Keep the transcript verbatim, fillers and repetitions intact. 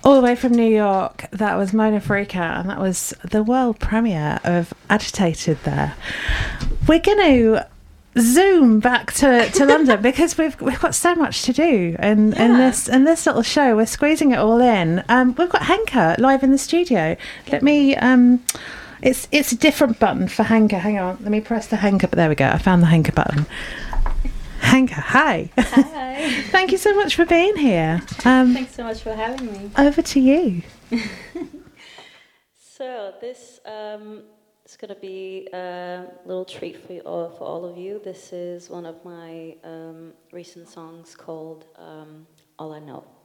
all the way from New York. That was Mona Farika, and that was the world premiere of Agitated there. We're going to zoom back to, to London because we've we've got so much to do in, yeah. in this in this little show. We're squeezing it all in. Um, we've got Henke live in the studio. Let me... Um, it's it's a different button for Henke. Hang on. Let me press the Henke. There we go. I found the Henke button. Henke, hi. Hi. Thank you so much for being here. Um, Thanks so much for having me. Over to you. So this um, is going to be a little treat for, you, uh, for all of you. This is one of my um, recent songs called um, All I Know.